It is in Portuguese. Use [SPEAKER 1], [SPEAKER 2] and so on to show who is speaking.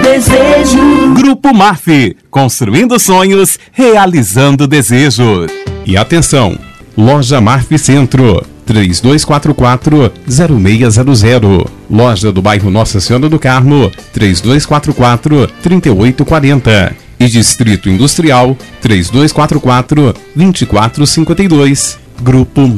[SPEAKER 1] desejo.
[SPEAKER 2] Grupo Marf, construindo sonhos, realizando desejos. E atenção, Loja Marf Centro, 3244-0600. Loja do bairro Nossa Senhora do Carmo, 3244-3840. E Distrito Industrial, 3244-2452. Grupo